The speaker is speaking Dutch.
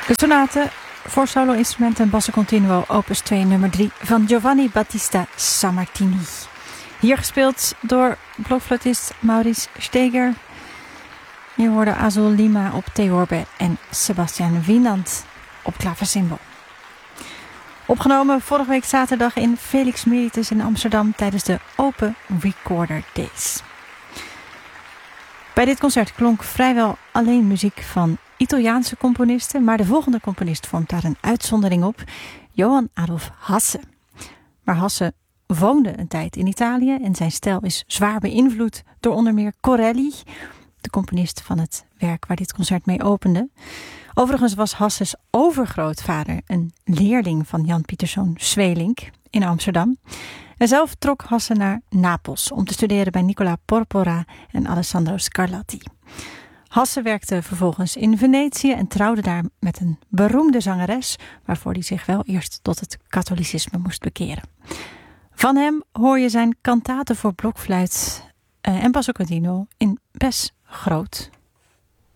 De sonate voor solo-instrument en basso continuo opus 2 nummer 3 van Giovanni Battista Sammartini. Hier gespeeld door blokfluitist Maurice Steger. Je hoorde Azul Lima op theorbe en Sebastian Wienand op klaversymbol. Opgenomen vorige week zaterdag in Felix Meritus in Amsterdam tijdens de Open Recorder Days. Bij dit concert klonk vrijwel alleen muziek van Italiaanse componisten, maar de volgende componist vormt daar een uitzondering op, Johann Adolf Hasse. Maar Hasse woonde een tijd in Italië en zijn stijl is zwaar beïnvloed door onder meer Corelli, de componist van het werk waar dit concert mee opende. Overigens was Hasses overgrootvader een leerling van Jan Pieterszoon Sweelinck in Amsterdam. En zelf trok Hasse naar Napels om te studeren bij Nicola Porpora en Alessandro Scarlatti. Hasse werkte vervolgens in Venetië en trouwde daar met een beroemde zangeres, waarvoor hij zich wel eerst tot het katholicisme moest bekeren. Van hem hoor je zijn kantaten voor blokfluit en basso continuo in Bes groot.